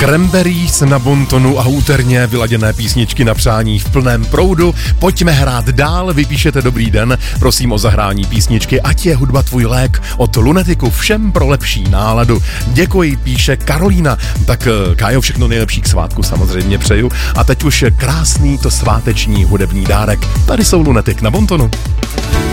Cranberries na bontonu a úterně vyladěné písničky na přání v plném proudu. Pojďme hrát dál, vypíšete dobrý den, prosím o zahrání písničky, ať je hudba tvůj lék, od Lunetiku, všem pro lepší náladu. Děkuji, píše Karolína. Tak Kájo, všechno nejlepší k svátku samozřejmě přeju. A teď už krásný to sváteční hudební dárek. Tady jsou Lunetik na bontonu.